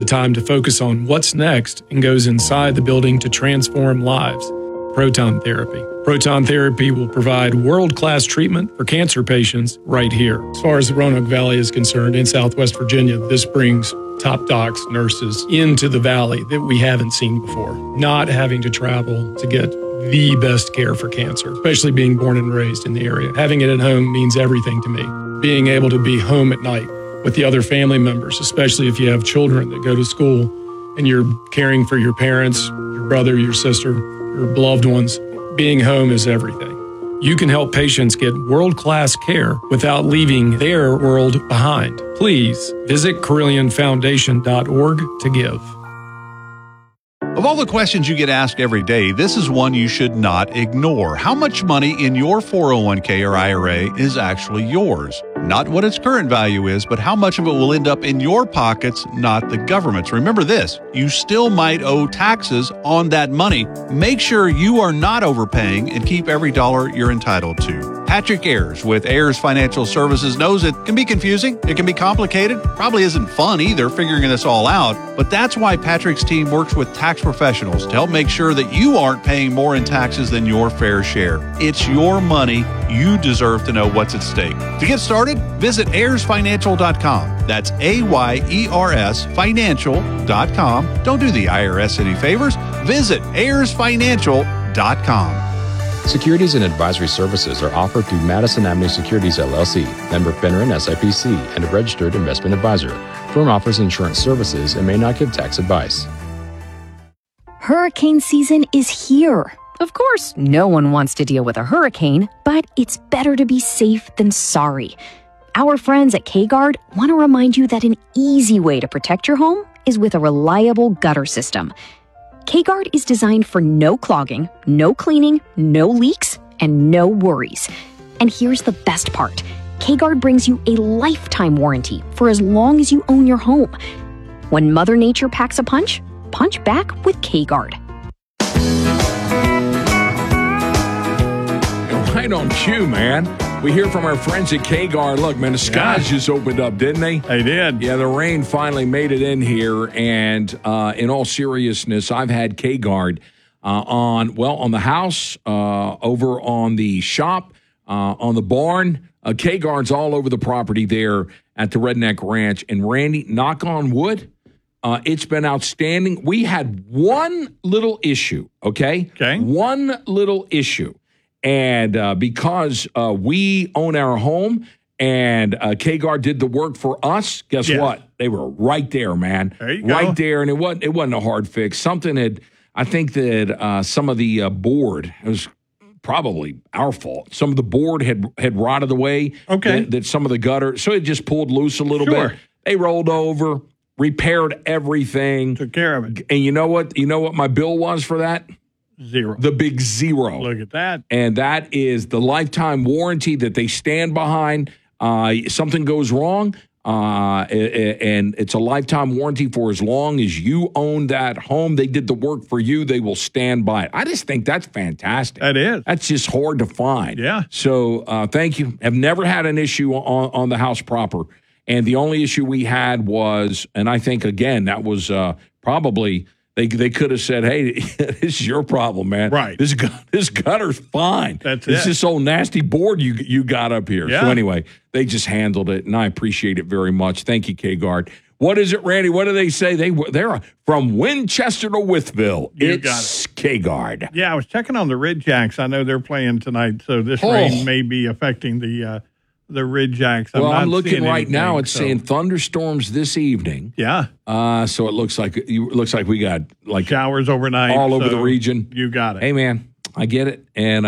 time to focus on what's next and goes inside the building to transform lives. Proton therapy. Proton therapy will provide world-class treatment for cancer patients right here. As far as the Roanoke Valley is concerned, in Southwest Virginia, this brings top docs, nurses into the valley that we haven't seen before. Not having to travel to get the best care for cancer, especially being born and raised in the area. Having it at home means everything to me. Being able to be home at night with the other family members, especially if you have children that go to school and you're caring for your parents, your brother, your sister, your beloved ones, being home is everything. You can help patients get world-class care without leaving their world behind. Please visit CarillionFoundation.org to give. Of all the questions you get asked every day, this is one you should not ignore. How much money in your 401k or IRA is actually yours? Not what its current value is, but how much of it will end up in your pockets, not the government's. Remember this, you still might owe taxes on that money. Make sure you are not overpaying and keep every dollar you're entitled to. Patrick Ayers with Ayers Financial Services knows it can be confusing, it can be complicated, probably isn't fun either figuring this all out, but that's why Patrick's team works with tax professionals to help make sure that you aren't paying more in taxes than your fair share. It's your money. You deserve to know what's at stake. To get started, visit AyersFinancial.com. That's AYERS Financial.com. Don't do the IRS any favors. Visit AyersFinancial.com. Securities and advisory services are offered through Madison Avenue Securities, LLC, member FINRA and SIPC, and a registered investment advisor. Firm offers insurance services and may not give tax advice. Hurricane season is here. Of course, no one wants to deal with a hurricane, but it's better to be safe than sorry. Our friends at K-Guard want to remind you that an easy way to protect your home is with a reliable gutter system. K-Guard is designed for no clogging, no cleaning, no leaks, and no worries. And here's the best part. K-Guard brings you a lifetime warranty for as long as you own your home. When Mother Nature packs a punch, punch back with K-Guard. Right on cue, man. We hear from our friends at K-Guard. Look, man, the skies just opened up, didn't they? They did. Yeah, the rain finally made it in here. And in all seriousness, I've had K-Guard on the house, over on the shop, on the barn. K-Guard's all over the property there at the Redneck Ranch. And Randy, knock on wood, it's been outstanding. We had one little issue, okay? One little issue. And because we own our home and K-Guard did the work for us, guess what? They were right there, man. There you right go. there, and it wasn't a hard fix. Something had, I think that some of the board, it was probably our fault. Some of the board had rotted away. Okay. That some of the gutter, so it just pulled loose a little bit. They rolled over, repaired everything. Took care of it. And you know what? You know what my bill was for that? Zero. The big zero. Look at that. And that is the lifetime warranty that they stand behind. Something goes wrong, and it's a lifetime warranty for as long as you own that home. They did the work for you. They will stand by it. I just think that's fantastic. That is. That's just hard to find. Yeah. So thank you. Have never had an issue on the house proper. And the only issue we had was, and I think, again, that was probably – They could have said, hey, this is your problem, man. Right. This gutter's fine. It's this old nasty board you got up here. Yeah. So anyway, they just handled it, and I appreciate it very much. Thank you, K-Guard. What is it, Randy? What do they say? They're from Winchester to Wytheville. It's K-Guard. Yeah, I was checking on the Red Jacks. I know they're playing tonight, so this rain may be affecting the Red Jacks. I'm looking right now. It's saying thunderstorms this evening. Yeah. So it looks like we got like showers overnight all over the region. You got it. Hey, man, I get it. And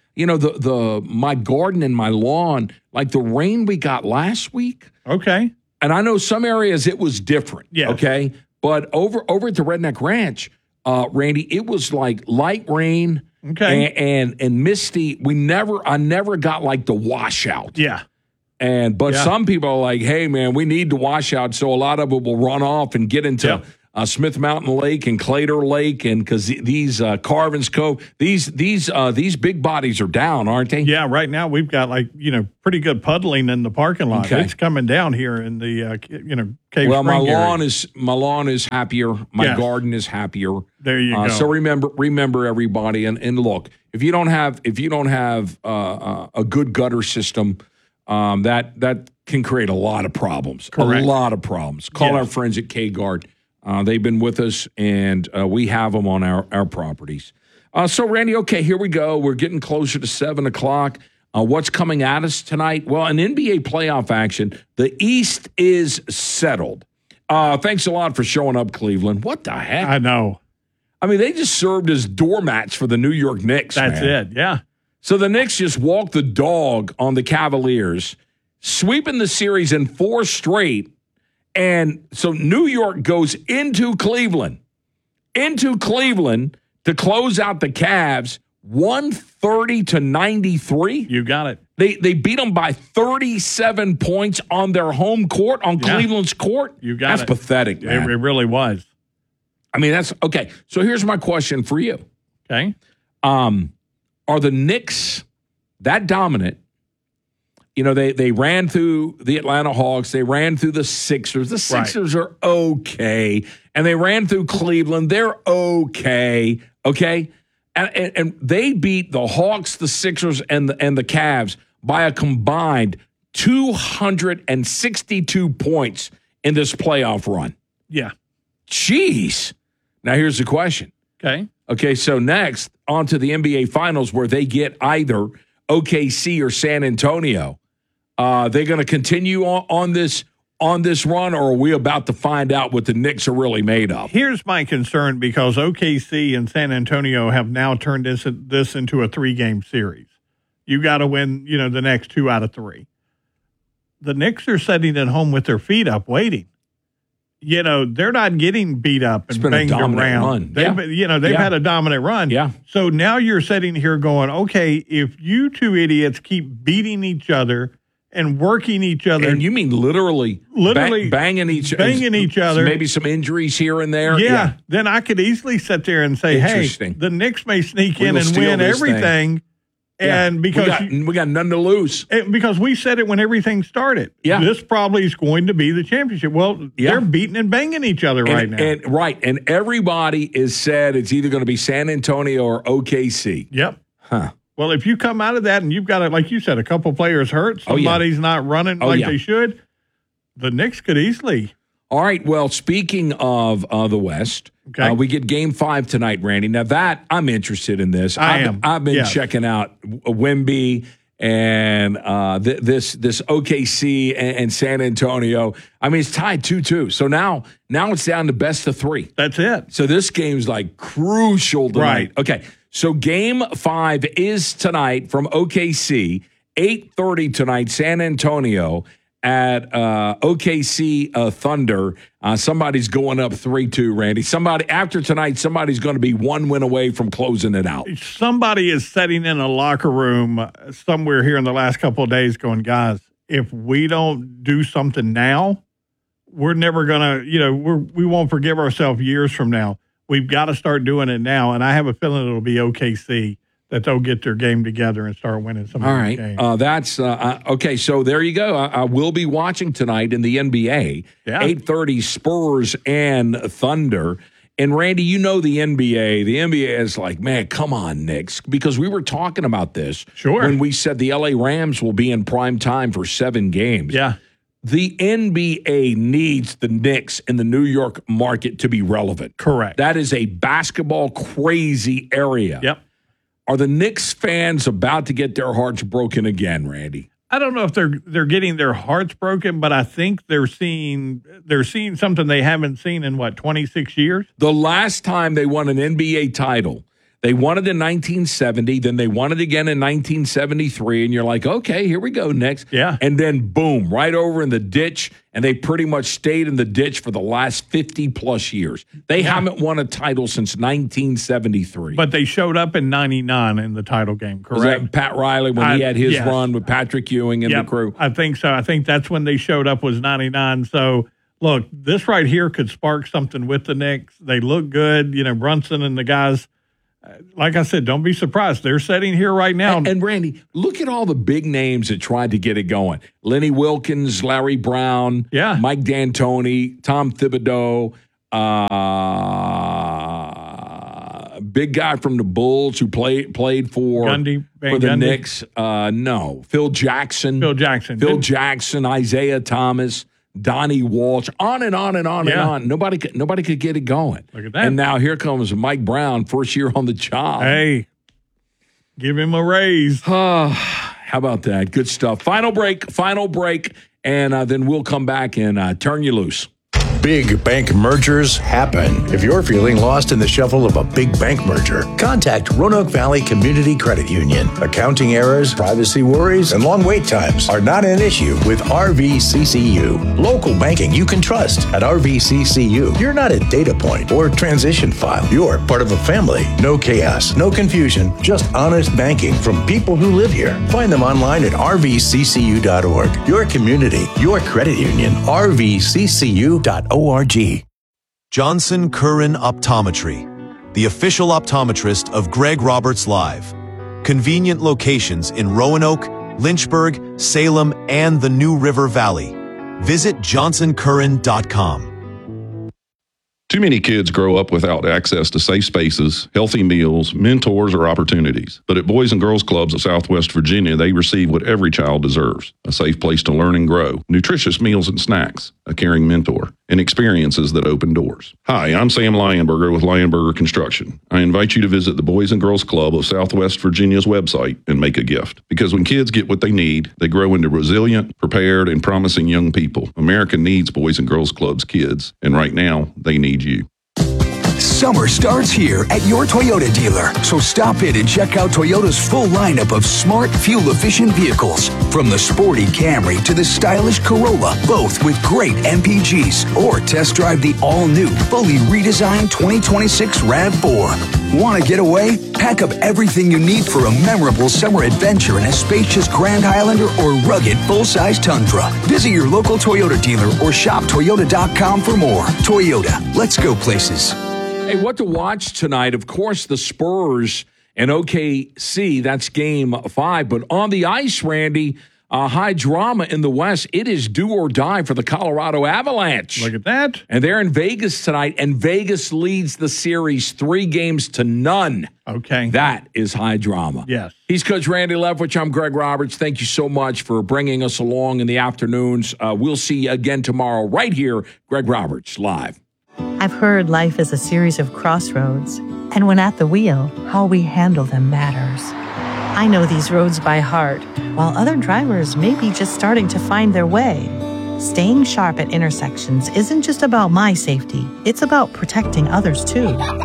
my garden and my lawn, like the rain we got last week. Okay. And I know some areas it was different. Yeah. Okay. But over at the Redneck Ranch, Randy, it was like light rain. Okay. And misty. I never got like the washout. Yeah. But some people are like, hey, man, we need the washout, so a lot of it will run off and get into Smith Mountain Lake and Clater Lake, and because these Carvin's Cove, these big bodies are down, aren't they? Yeah, right now we've got pretty good puddling in the parking lot. Okay. It's coming down here in the Cave Well, my Spring lawn is happier. My garden is happier. There you go. So remember everybody, and look, if you don't have a good gutter system, that can create a lot of problems. Correct. A lot of problems. Call our friends at K-Guard. They've been with us, and we have them on our properties. So, Randy, okay, here we go. We're getting closer to 7 o'clock. What's coming at us tonight? Well, in NBA playoff action, the East is settled. Thanks a lot for showing up, Cleveland. What the heck? I know. I mean, they just served as doormats for the New York Knicks. That's man. it, yeah. So the Knicks just walked the dog on the Cavaliers, sweeping the series in 4 straight. And so New York goes into Cleveland to close out the Cavs 130-93. You got it. They beat them by 37 points on their home court, on Cleveland's court. You got That's pathetic, man. It really was. I mean, that's okay. So here's my question for you. Okay. Are the Knicks that dominant? You know, they ran through the Atlanta Hawks. They ran through the Sixers. The Sixers are okay. And they ran through Cleveland. They're okay. Okay? And they beat the Hawks, the Sixers, and the Cavs by a combined 262 points in this playoff run. Yeah. Jeez. Now, here's the question. Okay, so next, on to the NBA Finals, where they get either OKC or San Antonio. They're going to continue on this run, or are we about to find out what the Knicks are really made of? Here's my concern, because OKC and San Antonio have now turned this into a 3-game series. You got to win, the next 2 out of 3. The Knicks are sitting at home with their feet up, waiting. They're not getting beat up and banged around. They've had a dominant run. Yeah. So now you're sitting here going, okay, if you two idiots keep beating each other and working each other. And you mean literally banging each other. Maybe some injuries here and there. Yeah. Then I could easily sit there and say, hey, the Knicks may sneak in and win everything. And because we got nothing to lose. Because we said it when everything started. Yeah. This probably is going to be the championship. Well, they're beating and banging each other right now. And everybody is said it's either going to be San Antonio or OKC. Yep. Huh. Well, if you come out of that and you've got, like you said, a couple players hurt, somebody's not running they should, the Knicks could easily. All right. Well, speaking of the West, we get Game 5 tonight, Randy. Now that I'm interested in this. I've been checking out Wemby and this OKC and San Antonio. I mean, it's tied 2-2. So now it's down to best of 3. That's it. So this game's like crucial tonight. Right. Okay. So Game 5 is tonight from OKC, 8:30 tonight, San Antonio at OKC Thunder. Somebody's going up 3-2, Randy. After tonight, somebody's going to be 1 win away from closing it out. Somebody is sitting in a locker room somewhere here in the last couple of days going, guys, if we don't do something now, we're never going to, we won't forgive ourselves years from now. We've got to start doing it now. And I have a feeling it'll be OKC that they'll get their game together and start winning some of these games. That's okay. So there you go. I will be watching tonight in the NBA. 8:30 Spurs and Thunder. And Randy, the NBA. The NBA is like, man, come on, Knicks, because we were talking about this when we said the LA Rams will be in prime time for 7 games. Yeah. The NBA needs the Knicks in the New York market to be relevant. Correct. That is a basketball crazy area. Yep. Are the Knicks fans about to get their hearts broken again, Randy? I don't know if they're getting their hearts broken, but I think they're seeing something they haven't seen in 26 years. The last time they won an NBA title, they won it in 1970, then they won it again in 1973, and you're like, okay, here we go, Knicks. Yeah. And then boom, right over in the ditch, and they pretty much stayed in the ditch for the last 50-plus years. They haven't won a title since 1973. But they showed up in 99 in the title game, correct? Was that Pat Riley when he had his run with Patrick Ewing and the crew? I think so. I think that's when they showed up was 99. So Look, this right here could spark something with the Knicks. They look good. Brunson and the guys, like I said, don't be surprised. They're sitting here right now. And Randy, look at all the big names that tried to get it going. Lenny Wilkens, Larry Brown, Mike D'Antoni, Tom Thibodeau, big guy from the Bulls who played for the Knicks. No, Phil Jackson, Isaiah Thomas, Donnie Walsh, on and on and on and on. Nobody could get it going. Look at that. And now here comes Mike Brown, first year on the job. Hey, give him a raise. How about that? Good stuff. Final break, and then we'll come back and turn you loose. Big bank mergers happen. If you're feeling lost in the shuffle of a big bank merger, contact Roanoke Valley Community Credit Union. Accounting errors, privacy worries, and long wait times are not an issue with RVCCU. Local banking you can trust at RVCCU. You're not a data point or transition file. You're part of a family. No chaos, no confusion, just honest banking from people who live here. Find them online at rvccu.org. Your community, your credit union, rvccu.org. Johnson Curran Optometry, the official optometrist of Greg Roberts Live. Convenient locations in Roanoke, Lynchburg, Salem, and the New River Valley. Visit JohnsonCurran.com. Too many kids grow up without access to safe spaces, healthy meals, mentors, or opportunities. But at Boys and Girls Clubs of Southwest Virginia, they receive what every child deserves: a safe place to learn and grow, nutritious meals and snacks, a caring mentor, and experiences that open doors. Hi, I'm Sam Lionberger with Lionberger Construction. I invite you to visit the Boys and Girls Club of Southwest Virginia's website and make a gift. Because when kids get what they need, they grow into resilient, prepared, and promising young people. America needs Boys and Girls Club's kids, and right now, they need you. Summer starts here at your Toyota dealer, so stop in and check out Toyota's full lineup of smart, fuel-efficient vehicles. From the sporty Camry to the stylish Corolla, both with great MPGs. Or test drive the all-new, fully redesigned 2026 RAV4. Want to get away? Pack up everything you need for a memorable summer adventure in a spacious Grand Highlander or rugged full-size Tundra. Visit your local Toyota dealer or shop Toyota.com for more. Toyota, let's go places. Hey, what to watch tonight? Of course, the Spurs and OKC. That's Game 5. But on the ice, Randy, high drama in the West. It is do or die for the Colorado Avalanche. Look at that. And they're in Vegas tonight, and Vegas leads the series 3-0. Okay. That is high drama. Yes. He's Coach Randy Levwich. I'm Greg Roberts. Thank you so much for bringing us along in the afternoons. We'll see you again tomorrow right here, Greg Roberts Live. I've heard life is a series of crossroads, and when at the wheel, how we handle them matters. I know these roads by heart, while other drivers may be just starting to find their way. Staying sharp at intersections isn't just about my safety, it's about protecting others too.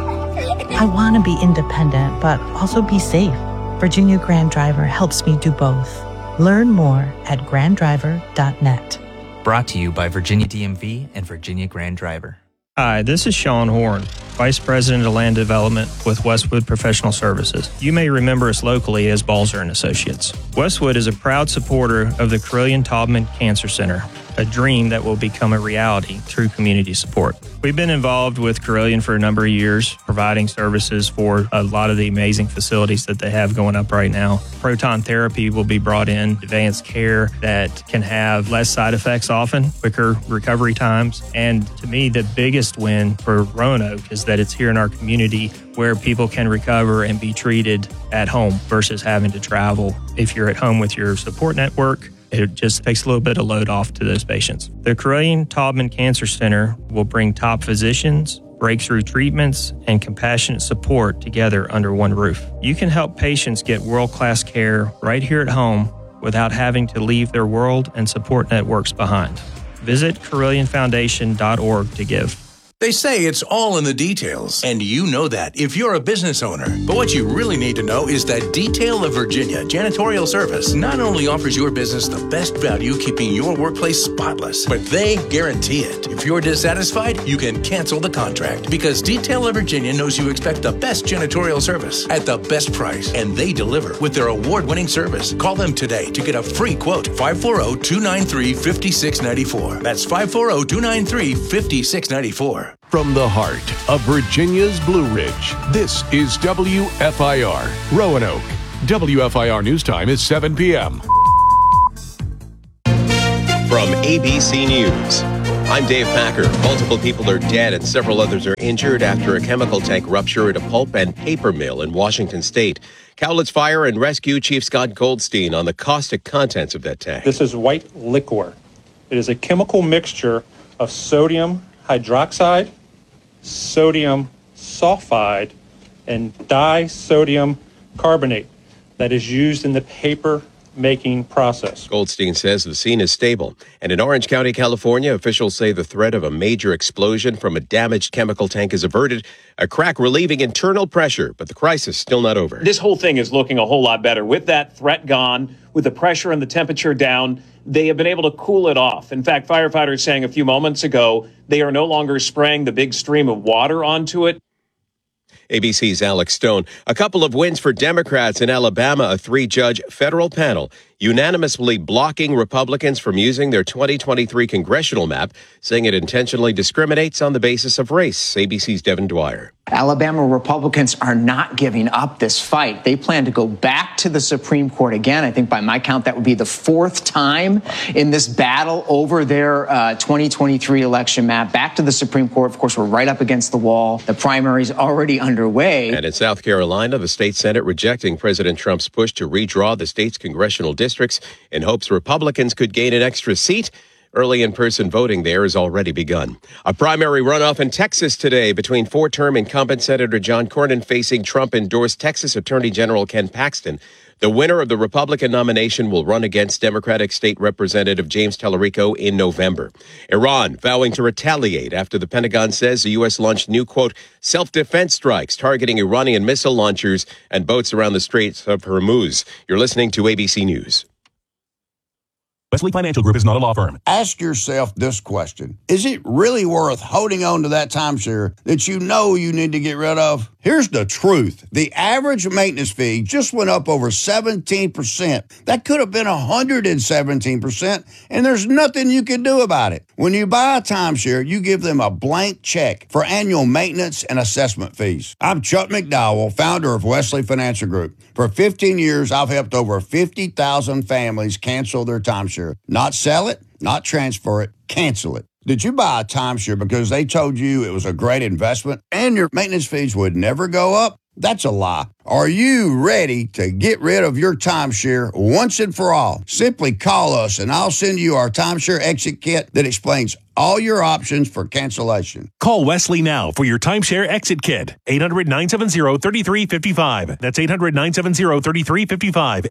I want to be independent, but also be safe. Virginia Grand Driver helps me do both. Learn more at granddriver.net. Brought to you by Virginia DMV and Virginia Grand Driver. Hi, this is Sean Horn, Vice President of Land Development with Westwood Professional Services. You may remember us locally as Balzer & Associates. Westwood is a proud supporter of the Carilion-Taubman Cancer Center, a dream that will become a reality through community support. We've been involved with Carilion for a number of years, providing services for a lot of the amazing facilities that they have going up right now. Proton therapy will be brought in, advanced care that can have less side effects often, quicker recovery times. And to me, the biggest win for Roanoke is that it's here in our community where people can recover and be treated at home versus having to travel. If you're at home with your support network, it just takes a little bit of load off to those patients. The Carilion-Taubman Cancer Center will bring top physicians, breakthrough treatments, and compassionate support together under one roof. You can help patients get world-class care right here at home without having to leave their world and support networks behind. Visit CarillionFoundation.org to give. They say it's all in the details, and you know that if you're a business owner. But what you really need to know is that Detail of Virginia Janitorial Service not only offers your business the best value keeping your workplace spotless, but they guarantee it. If you're dissatisfied, you can cancel the contract because Detail of Virginia knows you expect the best janitorial service at the best price, and they deliver with their award-winning service. Call them today to get a free quote. 540-293-5694. That's 540-293-5694. From the heart of Virginia's Blue Ridge, this is WFIR, Roanoke. WFIR News Time is 7 p.m. From ABC News, I'm Dave Packer. Multiple people are dead and several others are injured after a chemical tank rupture at a pulp and paper mill in Washington State. Cowlitz Fire and Rescue Chief Scott Goldstein on the caustic contents of that tank. This is white liquor. It is a chemical mixture of sodium hydroxide, sodium sulfide, and disodium carbonate that is used in the paper making process. Goldstein says the scene is stable. And in Orange County, California, officials say the threat of a major explosion from a damaged chemical tank is averted, a crack relieving internal pressure, but the crisis still not over. This whole thing is looking a whole lot better. With that threat gone, with the pressure and the temperature down, they have been able to cool it off. In fact, firefighters saying a few moments ago, they are no longer spraying the big stream of water onto it. ABC's Alex Stone. A couple of wins for Democrats in Alabama, a 3-judge federal panel unanimously blocking Republicans from using their 2023 congressional map, saying it intentionally discriminates on the basis of race. ABC's Devin Dwyer. Alabama Republicans are not giving up this fight. They plan to go back to the Supreme Court again. I think by my count, that would be the 4th time in this battle over their 2023 election map. Back to the Supreme Court. Of course, we're right up against the wall. The primary's already underway. And in South Carolina, the state Senate rejecting President Trump's push to redraw the state's congressional districts in hopes Republicans could gain an extra seat. Early in-person voting there has already begun. A primary runoff in Texas today between 4-term incumbent Senator John Cornyn facing Trump-endorsed Texas Attorney General Ken Paxton. The winner of the Republican nomination will run against Democratic State Representative James Tallarico in November. Iran vowing to retaliate after the Pentagon says the U.S. launched new, quote, self-defense strikes targeting Iranian missile launchers and boats around the Straits of Hormuz. You're listening to ABC News. Wesley Financial Group is not a law firm. Ask yourself this question. Is it really worth holding on to that timeshare that you know you need to get rid of? Here's the truth. The average maintenance fee just went up over 17%. That could have been 117%, and there's nothing you can do about it. When you buy a timeshare, you give them a blank check for annual maintenance and assessment fees. I'm Chuck McDowell, founder of Wesley Financial Group. For 15 years, I've helped over 50,000 families cancel their timeshare. Not sell it, not transfer it, cancel it. Did you buy a timeshare because they told you it was a great investment and your maintenance fees would never go up? That's a lie. Are you ready to get rid of your timeshare once and for all? Simply call us and I'll send you our timeshare exit kit that explains all your options for cancellation. Call Wesley now for your timeshare exit kit. 800-970-3355. That's 800-970-3355.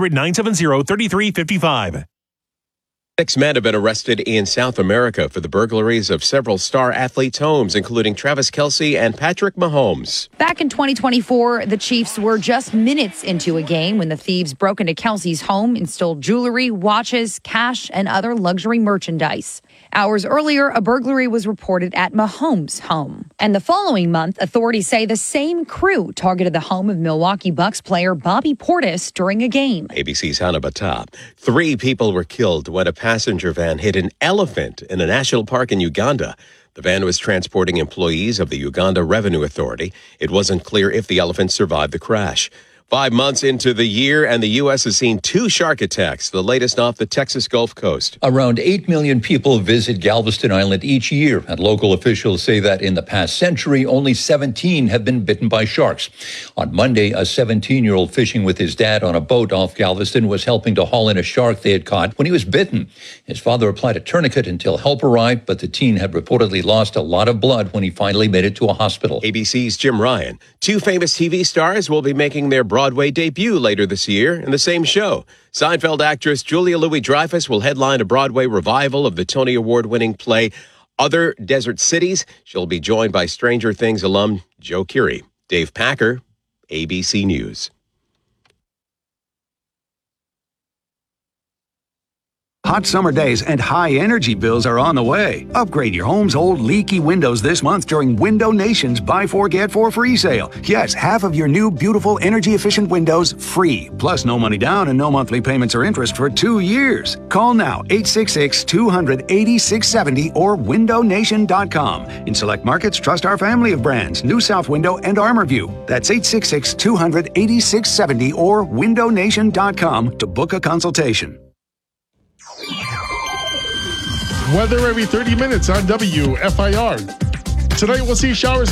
800-970-3355. 6 men have been arrested in South America for the burglaries of several star athletes' homes, including Travis Kelce and Patrick Mahomes. Back in 2024, the Chiefs were just minutes into a game when the thieves broke into Kelce's home and stole jewelry, watches, cash, and other luxury merchandise. Hours earlier, a burglary was reported at Mahomes' home. And the following month, authorities say the same crew targeted the home of Milwaukee Bucks player Bobby Portis during a game. ABC's Hannah Bata. 3 people were killed when a passenger van hit an elephant in a national park in Uganda. The van was transporting employees of the Uganda Revenue Authority. It wasn't clear if the elephant survived the crash. 5 months into the year, and the U.S. has seen 2 shark attacks, the latest off the Texas Gulf Coast. Around 8 million people visit Galveston Island each year, and local officials say that in the past century, only 17 have been bitten by sharks. On Monday, a 17-year-old fishing with his dad on a boat off Galveston was helping to haul in a shark they had caught when he was bitten. His father applied a tourniquet until help arrived, but the teen had reportedly lost a lot of blood when he finally made it to a hospital. ABC's Jim Ryan. 2 famous TV stars will be making their Broadway debut later this year in the same show. Seinfeld actress Julia Louis-Dreyfus will headline a Broadway revival of the Tony Award-winning play other desert cities. She'll be joined by Stranger Things alum Joe Keery. Dave Packer, ABC News. Hot summer days and high energy bills are on the way. Upgrade your home's old leaky windows this month during Window Nation's Buy 4 Get 4 free sale. Yes, half of your new beautiful energy efficient windows free. Plus no money down and no monthly payments or interest for 2 years. Call now 866-200-8670 or windownation.com. In select markets, trust our family of brands, New South Window and ArmorView. That's 866-200-8670 or windownation.com to book a consultation. Weather every 30 minutes on WFIR. Tonight we'll see showers